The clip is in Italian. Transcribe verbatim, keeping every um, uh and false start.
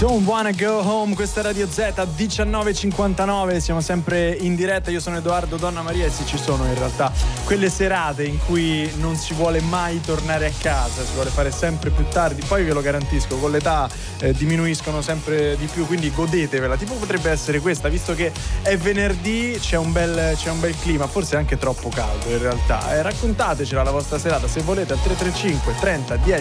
Don't Wanna Go Home, questa è Radio Z, diciannove e cinquantanove, siamo sempre in diretta, io sono Edoardo Donna Maria e sì, ci sono in realtà quelle serate in cui non si vuole mai tornare a casa, si vuole fare sempre più tardi, poi ve lo garantisco, con l'età eh, diminuiscono sempre di più, quindi godetevela, tipo potrebbe essere questa, visto che è venerdì, c'è un bel, c'è un bel clima, forse anche troppo caldo in realtà, eh, raccontatecela la vostra serata se volete al tre tre cinque trenta dieci